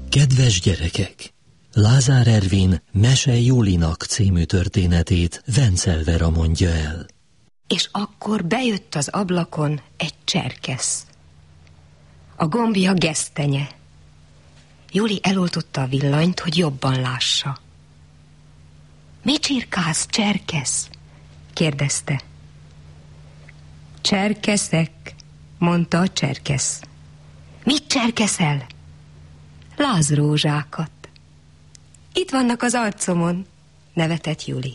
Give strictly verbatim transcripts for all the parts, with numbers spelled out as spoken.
Kedves gyerekek! Lázár Ervin Mese Julinak című történetét Vencel Vera mondja el. És akkor bejött az ablakon egy cserkesz. A gombja gesztenye. Juli eloltotta a villanyt, hogy jobban lássa. Mi csirkálsz, cserkesz? kérdezte. Cserkeszek, mondta a cserkesz. Mit cserkeszel? Lázrózsákat. Itt vannak az arcomon, nevetett Juli.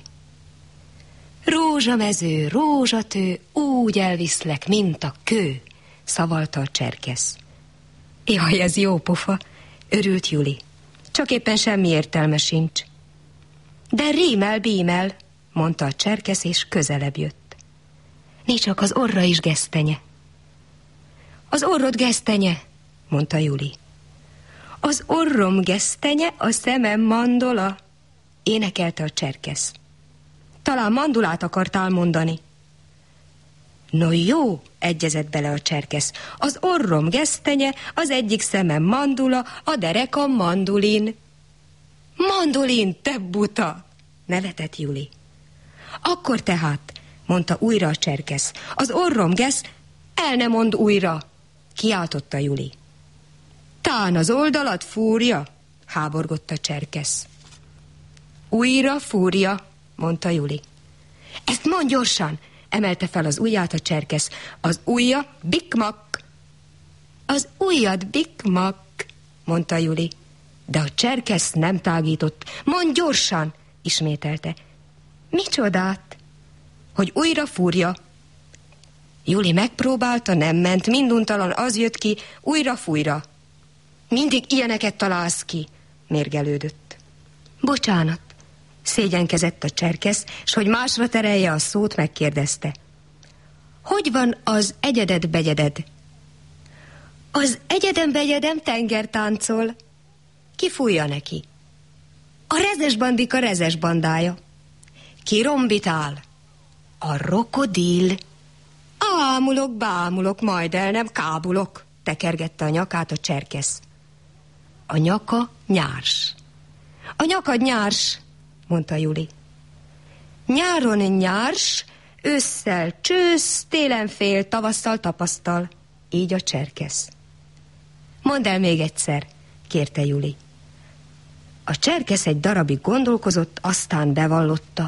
Rózsamező, rózsatő, úgy elviszlek, mint a kő, szavalta a cserkesz. Jaj, ez jó pofa, örült Juli. Csak éppen semmi értelme sincs. De rímel, bímel, mondta a cserkesz, és közelebb jött. Nincs csak az orra is gesztenye. Az orrod gesztenye, mondta Juli. Az orrom gesztenye, a szemem mandola, énekelte a cserkesz. Talán mandulát akartál mondani. No jó, egyezett bele a cserkesz. Az orrom gesztenye, az egyik szemem mandula, a derekam mandulin. Mandulin, te buta, nevetett Juli. Akkor tehát, mondta újra a cserkesz, az orrom gesz, el ne mond újra, kiáltotta Juli. Tán az oldalat fúrja, háborgott a cserkesz. Újra fúrja, mondta Juli. Ezt mondd gyorsan, emelte fel az ujját a cserkesz. Az ujja bikmak. Az ujjad bikmak, mondta Juli. De a cserkesz nem tágított. Mondd gyorsan, ismételte. Micsodát? Hogy újra fúrja. Juli megpróbálta, nem ment, minduntalan az jött ki, újra fújra. Mindig ilyeneket találsz ki, mérgelődött. Bocsánat, szégyenkezett a cserkesz, s hogy másra terelje a szót, megkérdezte. Hogy van az egyeded-begyeded? Az egyedem-begyedem tengertáncol. Ki fújja neki? A rezes bandika rezes bandája. Ki rombitál? A rokodil. Ámulok, bámulok, majd el nem kábulok, tekergette a nyakát a cserkesz. A nyaka nyárs. A nyakad nyárs, mondta Juli. Nyáron nyárs, ősszel csősz, télen fél, tavasszal tapasztal. Így a cserkesz. Mondd el még egyszer, kérte Juli. A cserkesz egy darabig gondolkozott, aztán bevallotta.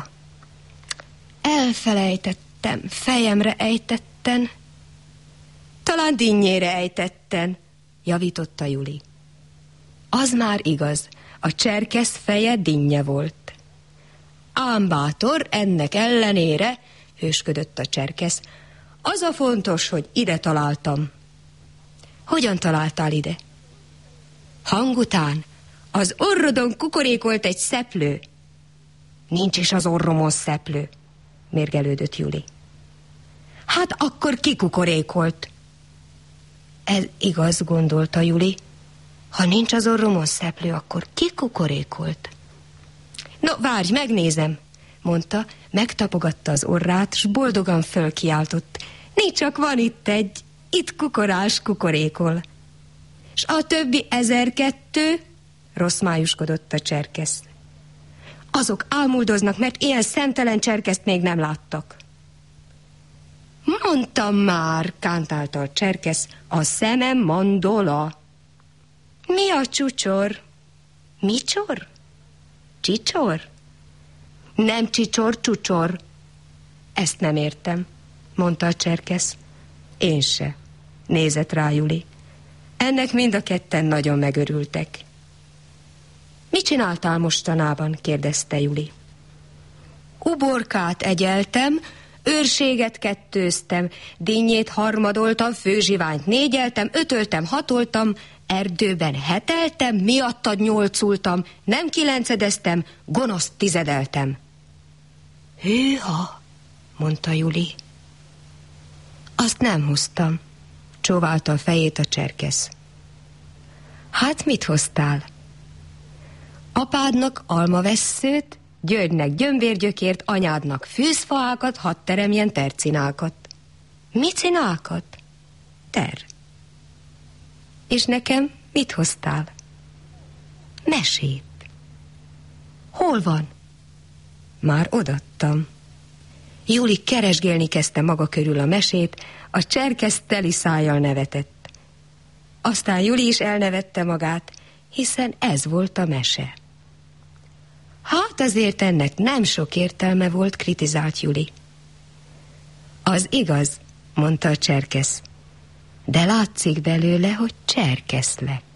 Elfelejtettem, fejemre ejtetten. Talán dinnyére ejtetten, javította Juli. Az már igaz, a cserkesz feje dinnye volt. Ám bátor, ennek ellenére, hősködött a cserkesz, az a fontos, hogy ide találtam. Hogyan találtál ide? Hang után az orrodon kukorékolt egy szeplő. Nincs is az orromon szeplő, mérgelődött Juli. Hát akkor kikukorékolt? Ez igaz, gondolta Juli. Ha nincs az orromon szeplő, akkor kikukorékolt? No, várj, megnézem, mondta, megtapogatta az orrát, s boldogan fölkiáltott. Nincs, csak van itt egy, itt kukorás kukorékol. S a többi ezer-kettő, rossz májuskodott a cserkesz. Azok ámuldoznak, mert ilyen szemtelen cserkeszt még nem láttak. Mondtam már, kántálta a cserkesz, a szemem mandola. Mi a csucsor? Micsor? Csicsor? Nem csicsor, csucsor. Ezt nem értem, mondta a cserkesz. Én se, nézett rá Juli. Ennek mind a ketten nagyon megörültek. Mit csináltál mostanában? kérdezte Juli. Uborkát egyeltem, őrséget kettőztem, dinnyét harmadoltam, főzsiványt négyeltem, ötöltem, hatoltam, erdőben heteltem, miattad nyolcultam, nem kilencedeztem, gonoszt tizedeltem. Hűha, mondta Juli. Azt nem hoztam, csóválta a fejét a cserkesz. Hát mit hoztál? Apádnak almavesszőt, Györgynek gyömbérgyökért, anyádnak fűzfaákat, hadd teremjen tercinákat. Mi cinálkat? Ter. És nekem mit hoztál? mesét. Hol van? Már odaadtam. Juli keresgélni kezdte maga körül a mesét, a cserkész teli szájjal nevetett. Aztán Juli is elnevette magát, hiszen ez volt a mese. Hát azért ennek nem sok értelme volt, kritizált Juli. Az igaz, mondta a cserkész, de látszik belőle, hogy cserkészlek.